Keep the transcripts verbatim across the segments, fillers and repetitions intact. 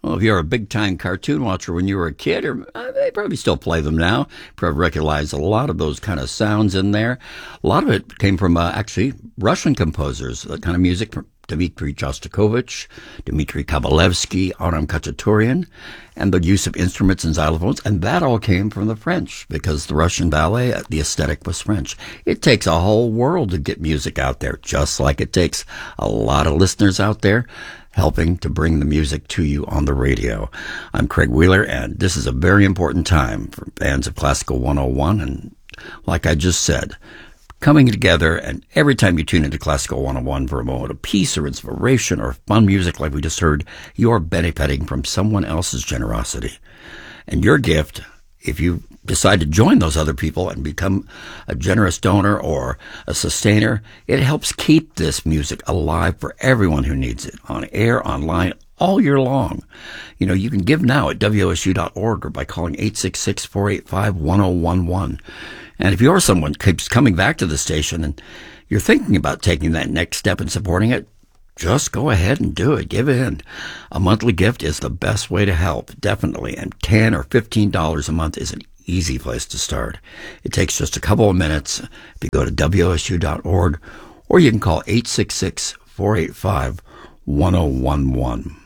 Well, if you're a big-time cartoon watcher when you were a kid, or uh, they probably still play them now, probably recognize a lot of those kind of sounds in there. A lot of it came from uh, actually Russian composers, that kind of music from Dmitri Shostakovich, Dmitri Kabalevsky, Artem Khachaturian, and the use of instruments and xylophones, and that all came from the French, because the Russian ballet, the aesthetic was French. It takes a whole world to get music out there, just like it takes a lot of listeners out there helping to bring the music to you on the radio. I'm Craig Wheeler, and this is a very important time for fans of Classical one oh one, and like I just said, coming together, and every time you tune into Classical one oh one for a moment of peace or inspiration or fun music like we just heard, you're benefiting from someone else's generosity. And your gift, if you decide to join those other people and become a generous donor or a sustainer, it helps keep this music alive for everyone who needs it, on air, online, all year long. You know, you can give now at W O S U dot org or by calling eight six six, four eight five, one oh one one. And if you're someone who keeps coming back to the station and you're thinking about taking that next step and supporting it, just go ahead and do it. Give in. A monthly gift is the best way to help, definitely. And ten dollars or fifteen dollars a month is an easy place to start. It takes just a couple of minutes if you go to W O S U dot org, or you can call eight six six, four eight five, one oh one one.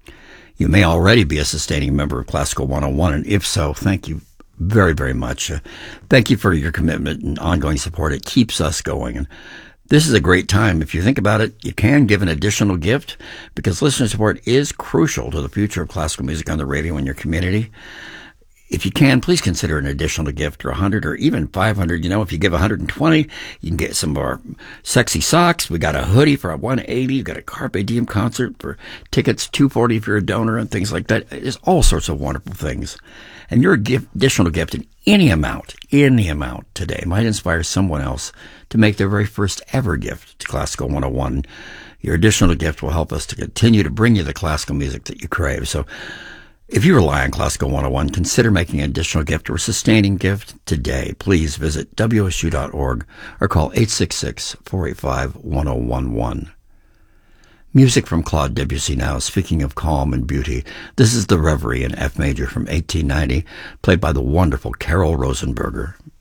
You may already be a sustaining member of Classical one oh one, and if so, thank you very, very much. Uh, thank you for your commitment and ongoing support. It keeps us going. And this is a great time. If you think about it, you can give an additional gift, because listener support is crucial to the future of classical music on the radio in your community. If you can, please consider an additional gift, or one hundred or even five hundred. You know, if you give one hundred twenty, you can get some of our sexy socks. We got a hoodie for one hundred eighty. You got a Carpe Diem concert for tickets, two hundred forty if you're a donor, and things like that. There's all sorts of wonderful things. And your gift, additional gift in any amount, any amount today might inspire someone else to make their very first ever gift to Classical one oh one. Your additional gift will help us to continue to bring you the classical music that you crave. So if you rely on Classical one oh one, consider making an additional gift or a sustaining gift today. Please visit W O S U dot org or call eight six six, four eight five, one oh one one. Music from Claude Debussy now. Speaking of calm and beauty, this is the Reverie in F major from eighteen ninety, played by the wonderful Carol Rosenberger.